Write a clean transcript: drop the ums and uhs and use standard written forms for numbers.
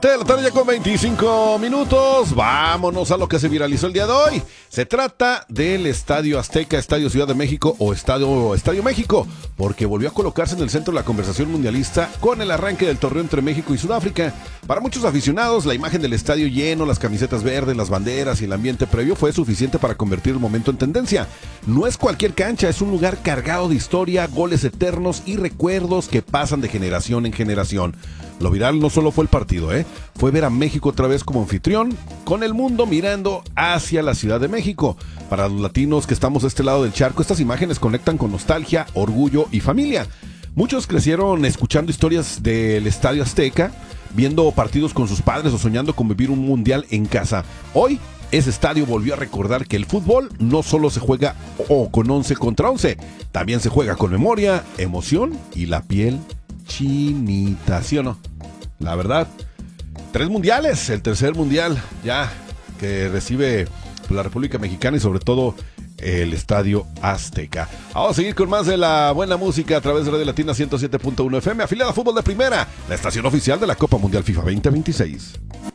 De la tarde ya con 25 minutos, vámonos a lo que se viralizó el día de hoy. Se trata del Estadio Azteca, Estadio Ciudad de México o Estadio México, porque volvió a colocarse en el centro de la conversación mundialista con el arranque del torneo entre México y Sudáfrica. Para muchos aficionados, la imagen del estadio lleno, las camisetas verdes, las banderas y el ambiente previo fue suficiente para convertir el momento en tendencia. No es cualquier cancha, es un lugar cargado de historia, goles eternos y recuerdos que pasan de generación en generación. Lo viral no solo fue el partido, fue ver a México otra vez como anfitrión, con el mundo mirando hacia la Ciudad de México. Para los latinos que estamos de este lado del charco, estas imágenes conectan con nostalgia, orgullo y familia. Muchos crecieron escuchando historias del Estadio Azteca, viendo partidos con sus padres o soñando con vivir un mundial en casa. Hoy, ese estadio volvió a recordar que el fútbol no solo se juega con 11 contra 11, también se juega con memoria, emoción y la piel chinita, ¿sí o no? La verdad, 3 mundiales, el tercer mundial ya que recibe la República Mexicana y sobre todo el Estadio Azteca. Vamos a seguir con más de la buena música a través de Radio Latina 107.1 FM, afiliada a Fútbol de Primera, la estación oficial de la Copa Mundial FIFA 2026.